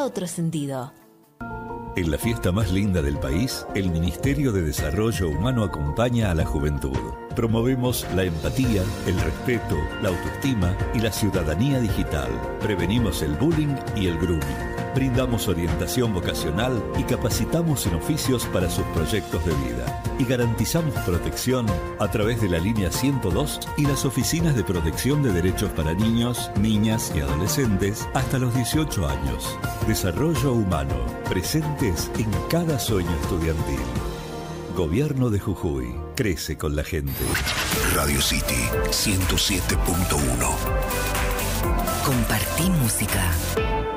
otro sentido. En la fiesta más linda del país, el Ministerio de Desarrollo Humano acompaña a la juventud. Promovemos la empatía, el respeto, la autoestima y la ciudadanía digital. Prevenimos el bullying y el grooming. Brindamos orientación vocacional y capacitamos en oficios para sus proyectos de vida. Y garantizamos protección a través de la línea 102 y las oficinas de protección de derechos para niños, niñas y adolescentes hasta los 18 años. Desarrollo humano, presentes en cada sueño estudiantil. Gobierno de Jujuy, crece con la gente. Radio City 107.1. Compartí música.